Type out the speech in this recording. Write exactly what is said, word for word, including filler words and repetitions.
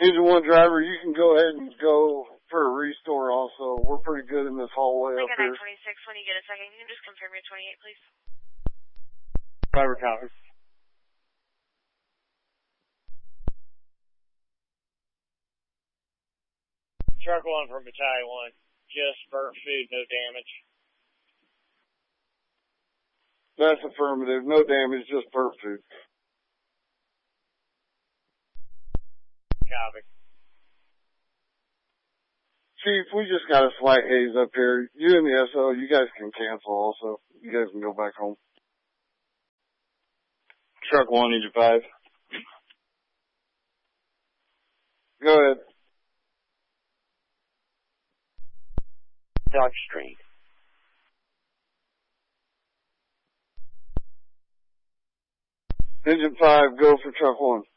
Engine one driver, you can go ahead and go for a restore also. We're pretty good in this hallway up here. nine twenty-six, when you get a second, you can just confirm your twenty-eight, please. Driver copy. Truck one from Battalion one. Just burnt food, no damage. That's affirmative. No damage, just burnt food. Copy. Chief, we just got a slight haze up here. You and the S O, you guys can cancel also. You guys can go back home. Truck one, engine five. Go ahead. Dodge Street. Engine five, go for truck one.